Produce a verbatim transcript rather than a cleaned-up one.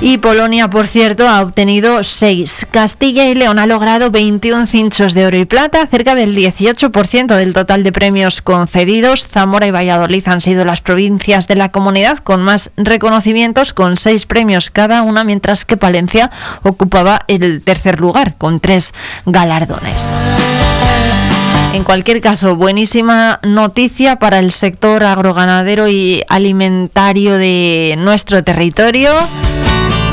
Y Polonia, por cierto, ha obtenido seis. Castilla y León ha logrado veintiún cinchos de oro y plata, cerca del dieciocho por ciento del total de premios concedidos. Zamora y Valladolid han sido las provincias de la comunidad con más reconocimientos, con seis premios cada una, mientras que Palencia ocupaba el tercer lugar, con tres galardones. En cualquier caso, buenísima noticia para el sector agroganadero y alimentario de nuestro territorio.